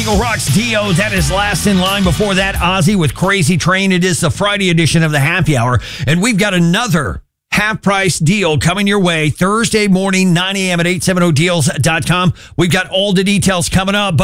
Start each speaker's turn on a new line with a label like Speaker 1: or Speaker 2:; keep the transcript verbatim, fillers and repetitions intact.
Speaker 1: Eagle Rocks Dio, that is last in line. Before that, Ozzy with Crazy Train. It is the Friday edition of the Happy Hour, and we've got another half-price deal coming your way Thursday morning, nine a.m. at eight seventy deals dot com. We've got all the details coming up.